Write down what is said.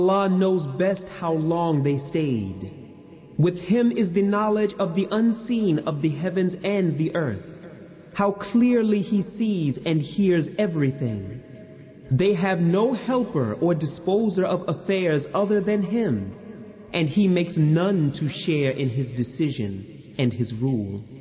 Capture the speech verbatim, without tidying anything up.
Allah knows best how long they stayed. With Him is the knowledge of the unseen of the heavens and the earth. How clearly He sees and hears everything. They have no helper or disposer of affairs other than Him, and He makes none to share in His decision and His rule.